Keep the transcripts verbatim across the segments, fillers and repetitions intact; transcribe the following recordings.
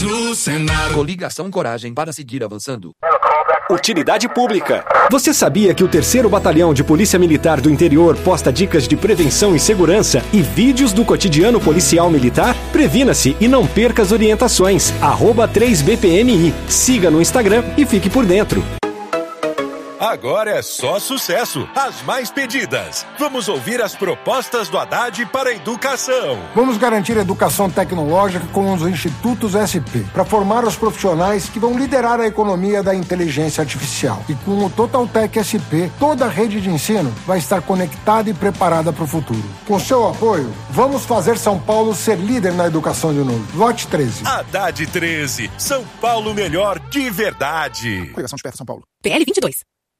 eleições no Senado. Coligação Coragem para seguir avançando. Utilidade pública. Você sabia que o terceiro Batalhão de Polícia Militar do Interior posta dicas de prevenção e segurança e vídeos do cotidiano policial militar? Previna-se e não perca as orientações. arroba três B P M I. Siga no Instagram e fique por dentro. Agora é só sucesso, as mais pedidas. Vamos ouvir as propostas do Haddad para a educação. Vamos garantir a educação tecnológica com os institutos S P, para formar os profissionais que vão liderar a economia da inteligência artificial. E com o Totaltec S P, toda a rede de ensino vai estar conectada e preparada para o futuro. Com seu apoio, vamos fazer São Paulo ser líder na educação de novo. Vote treze. Haddad treze, São Paulo melhor de verdade. Coligação de Perto São Paulo. P L vinte e dois.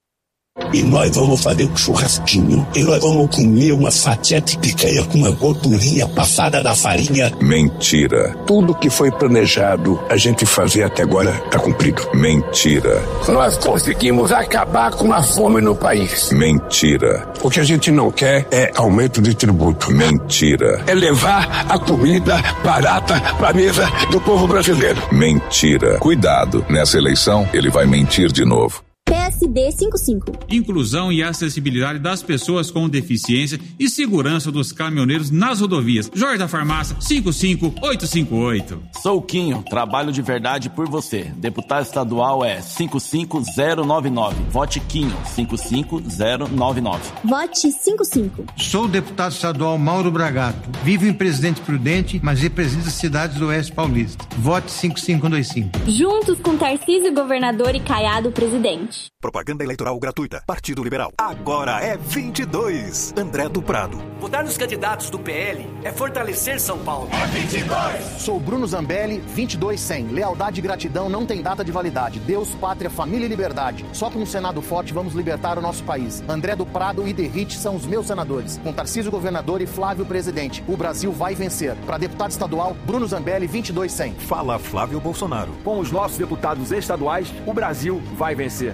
E nós vamos fazer um churrasquinho. E nós vamos comer uma fatia de picanha com uma gordurinha passada da farinha. Mentira. Tudo que foi planejado a gente fazer até agora está cumprido. Mentira. Nós conseguimos acabar com a fome no país. Mentira. O que a gente não quer é aumento de tributo. Mentira. É levar a comida barata para a mesa do povo brasileiro. Mentira. Cuidado, nessa eleição ele vai mentir de novo. P S D cinquenta e cinco. Inclusão e acessibilidade das pessoas com deficiência e segurança dos caminhoneiros nas rodovias. Jorge da Farmácia, cinco cinco oito cinco oito. Sou o Quinho, trabalho de verdade por você. Deputado estadual é cinco cinco zero nove nove. Vote Quinho, cinco cinco zero nove nove. Vote cinquenta e cinco. Sou o deputado estadual Mauro Bragato. Vivo em Presidente Prudente, mas represento as cidades do Oeste Paulista. Vote cinco cinco dois cinco. Juntos com Tarcísio Governador e Caiado Presidente. Propaganda eleitoral gratuita. Partido Liberal. Agora é vinte e dois. André do Prado. Votar nos candidatos do P L é fortalecer São Paulo. É vinte e dois. Sou Bruno Zambelli, vinte e dois cem. Lealdade e gratidão não tem data de validade. Deus, pátria, família e liberdade. Só com um Senado forte vamos libertar o nosso país. André do Prado e Derrite são os meus senadores. Com Tarcísio Governador e Flávio Presidente. O Brasil vai vencer. Para deputado estadual, Bruno Zambelli, vinte e dois cem. Fala Flávio Bolsonaro. Com os nossos deputados estaduais, o Brasil vai vencer.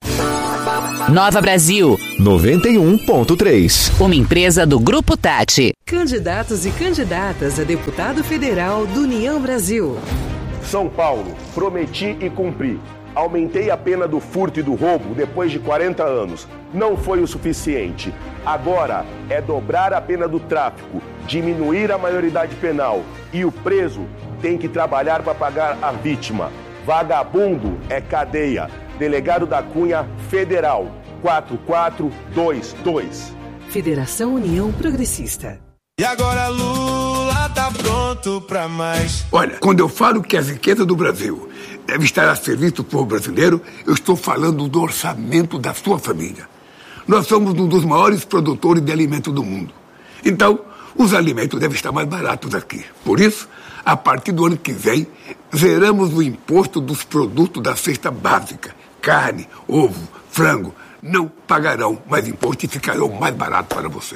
Nova Brasil noventa e um ponto três. Uma empresa do Grupo Tati. Candidatos e candidatas a deputado federal do União Brasil. São Paulo, prometi e cumpri. Aumentei a pena do furto e do roubo depois de quarenta anos. Não foi o suficiente. Agora é dobrar a pena do tráfico, diminuir a maioridade penal e o preso tem que trabalhar para pagar a vítima. Vagabundo é cadeia. Delegado da Cunha Federal, quatro quatro dois dois. Federação União Progressista. E agora Lula tá pronto pra mais. Olha, quando eu falo que a riqueza do Brasil deve estar a serviço do povo brasileiro, eu estou falando do orçamento da sua família. Nós somos um dos maiores produtores de alimentos do mundo. Então, os alimentos devem estar mais baratos aqui. Por isso, a partir do ano que vem, zeramos o imposto dos produtos da cesta básica. Carne, ovo, frango, não pagarão mais imposto e ficarão mais baratos para você.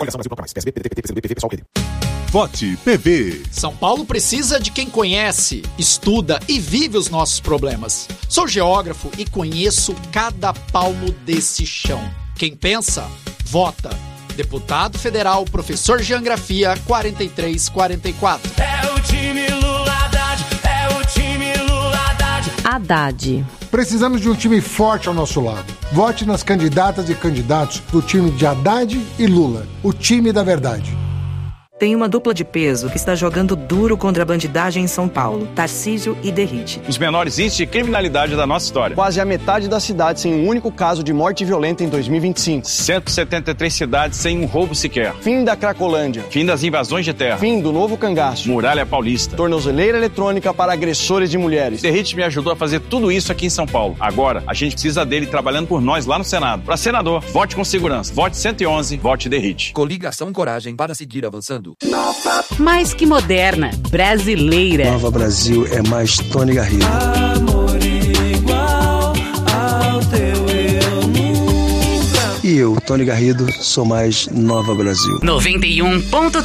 Vote P V. São Paulo precisa de quem conhece, estuda e vive os nossos problemas. Sou geógrafo e conheço cada palmo desse chão. Quem pensa, vota. Deputado Federal, professor Geografia, quarenta e três quarenta e quatro. É o time Lula Haddad, é o time Lula Haddad. Haddad. Precisamos de um time forte ao nosso lado. Vote nas candidatas e candidatos do time de Haddad e Lula, o time da verdade. Tem uma dupla de peso que está jogando duro contra a bandidagem em São Paulo, Tarcísio e Derrite. Os menores índices de criminalidade da nossa história. Quase a metade da cidade sem um único caso de morte violenta em dois mil e vinte e cinco. cento e setenta e três cidades sem um roubo sequer. Fim da Cracolândia. Fim das invasões de terra. Fim do novo cangaço. Muralha Paulista. Tornozeleira eletrônica para agressores de mulheres. Derrite me ajudou a fazer tudo isso aqui em São Paulo. Agora, a gente precisa dele trabalhando por nós lá no Senado. Para senador, vote com segurança. Vote cento e onze, vote Derrite. Coligação Coragem para seguir avançando. Mais que moderna, brasileira. Nova Brasil é mais Tony Garrido. Amor igual ao teu eu nunca. E eu, Tony Garrido, sou mais Nova Brasil. noventa e um ponto